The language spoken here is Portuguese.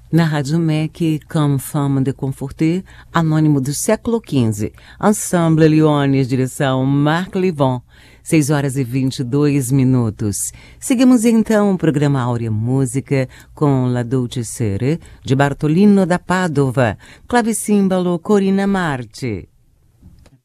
Na Rádio MEC, Comme Femme de Conforter, Anônimo do século XV, Ensemble Lyonnes, direção Marc Livon, 6 horas e 22 minutos. Seguimos então o programa Áurea Música com La Dolce Sere, de Bartolino da Padova, clavicímbalo Corina Marti.